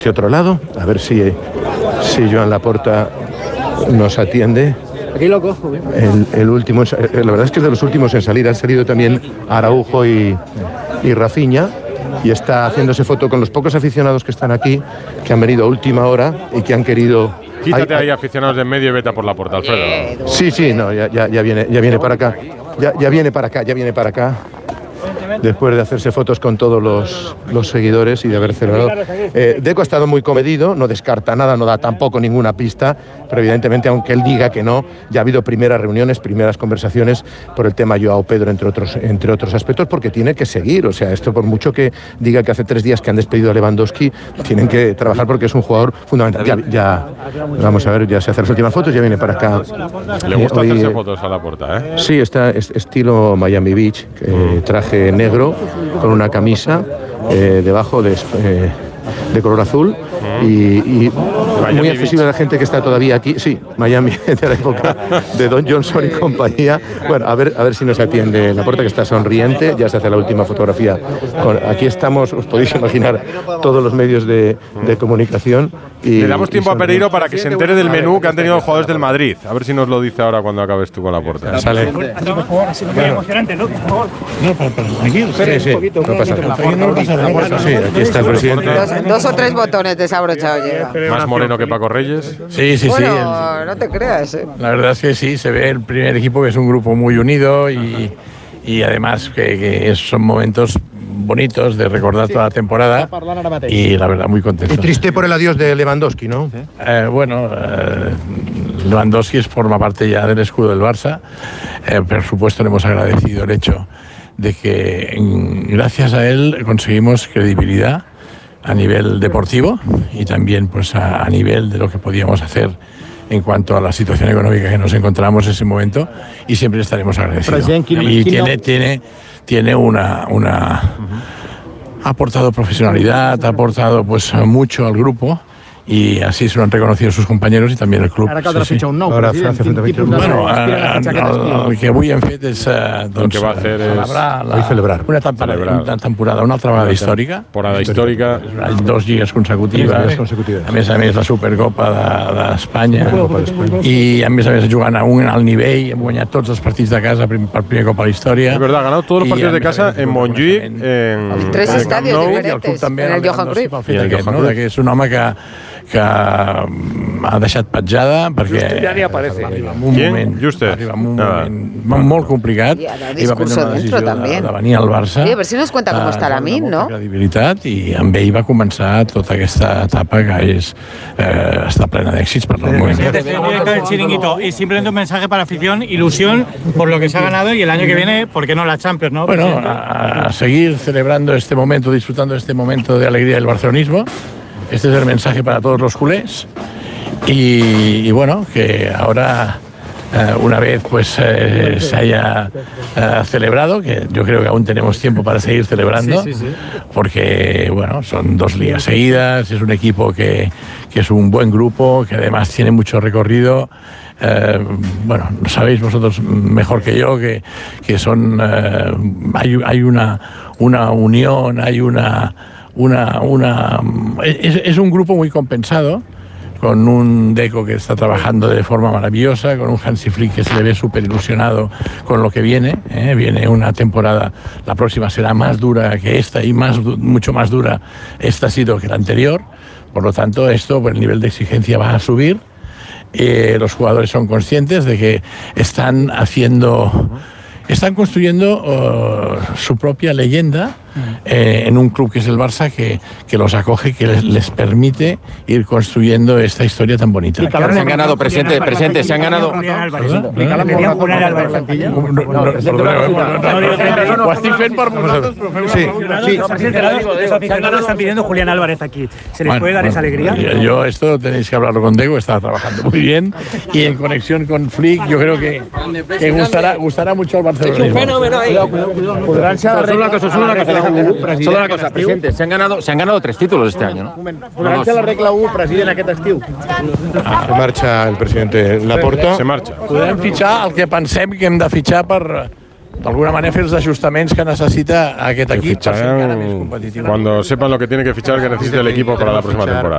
Otro lado, a ver si Joan Laporta nos atiende. Aquí lo cojo, el último, la verdad es que es de los últimos en salir. Han salido también Araujo y Rafinha, y está haciéndose foto con los pocos aficionados que están aquí, que han venido a última hora y que han querido... Quítate ahí aficionados de en medio y vete a por Laporta, Alfredo. Sí, no, ya viene para acá. Ya viene para acá. Después de hacerse fotos con todos los seguidores y de haber celebrado. Deco ha estado muy comedido, no descarta nada, no da tampoco ninguna pista, pero evidentemente, aunque él diga que no, ya ha habido primeras reuniones, primeras conversaciones por el tema Joao Pedro, entre otros aspectos, porque tiene que seguir. O sea, esto por mucho que diga que hace 3 días que han despedido a Lewandowski, tienen que trabajar porque es un jugador fundamental. Ya vamos a ver, ya se hacen las últimas fotos, ya viene para acá. Le gusta hacerse fotos a Laporta, ¿eh? Sí, está estilo Miami Beach, traje negro con una camisa debajo de color azul y muy accesible a la gente que está todavía aquí. Sí, Miami, de la época de Don Johnson y compañía. Bueno, a ver si nos atiende Laporta, que está sonriente. Ya se hace la última fotografía. Aquí estamos, os podéis imaginar, todos los medios de comunicación. Le damos tiempo a Pereiro para que se entere del menú que han tenido los jugadores del Madrid. A ver si nos lo dice ahora cuando acabes tú con Laporta. Sale. Muy emocionante, ¿no? Por favor. No, tranquilo. Sí, no pasa nada. Sí, aquí está el presidente. 2 o 3 botones desabrochados lleva. Más moreno que Paco Reyes. Sí. Bueno, no te creas, ¿eh? La verdad es que sí, se ve el primer equipo que es un grupo muy unido y además que son momentos bonitos de recordar toda la temporada y la verdad muy contento. Y triste por el adiós de Lewandowski, ¿no? Lewandowski forma parte ya del escudo del Barça. Por supuesto le hemos agradecido el hecho de que gracias a él conseguimos credibilidad a nivel deportivo y también pues a nivel de lo que podíamos hacer en cuanto a la situación económica que nos encontramos en ese momento, y siempre estaremos agradecidos. Y tiene una ha aportado profesionalidad, ha aportado pues mucho al grupo, y así se lo han reconocido sus compañeros y también el club. Ara cal de fitxar un nou. Ahora Francia frente a 21. Bueno, el que avui hem fet és que va hacer celebrar una temporada una altra vegada històrica. Temporada històrica. 2 lligues consecutives. A més la Supercopa d'Espanya. I a més jugant a un alt nivell, hem guanyat tots els partits de casa per primer cop a la història. Es verdad, ha ganado todos los partidos de casa en Montjuïc, en 3 estadios diferentes, en el Johan Cruyff. Que és un home que ha deixat petjada perquè ja ni aparece. arriba un moment molt complicat i va prendre una decisió de venir al Barça. Oye, a ver si nos cuenta cómo está Lamine, ¿no? Credibilitat, i amb ell va començar tota aquesta etapa que està plena d'èxits per el moment. Directo del chiringuito, y simplemente un mensaje para la afición, ilusión por lo que se ha ganado, y el año que viene, ¿por qué no la Champions, no? Bueno, a seguir celebrando este momento, disfrutando de este momento de alegría del barcelonismo. Este es el mensaje para todos los culés, y bueno, que ahora una vez pues se haya celebrado, que yo creo que aún tenemos tiempo para seguir celebrando, porque bueno, son 2 ligas seguidas, es un equipo que es un buen grupo, que además tiene mucho recorrido. Bueno, sabéis vosotros mejor que yo que son hay una unión, hay es un grupo muy compensado, con un Deco que está trabajando de forma maravillosa, con un Hansi Flick que se le ve súper ilusionado con lo que viene. Viene una temporada, la próxima será más dura que esta y mucho más dura esta ha sido que la anterior. Por lo tanto, esto, pues, el nivel de exigencia va a subir. Los jugadores son conscientes de que están construyendo su propia leyenda en un club que es el Barça, que los acoge, que les permite ir construyendo esta historia tan bonita. Se han ganado, presidente, se han ganado. Los aficionados están pidiendo Julián Álvarez aquí. ¿Se les puede dar esa alegría? Yo esto tenéis que hablarlo con Deco, está trabajando muy bien, y en conexión con Flick yo creo que gustará mucho al Barcelona. Solo una cosa, presidente, se han ganado 3 títulos este año, ¿no? Podran ser la regla 1, president, aquest estiu. Se marcha el presidente Laporta. Se marcha. Podem fitxar el que pensem que hem de fitxar per d'alguna manera fer els ajustaments que necessita aquest equip per ser encara més competitiu. Cuando sepan lo que tiene que fichar, que necesita el equipo para la próxima temporada.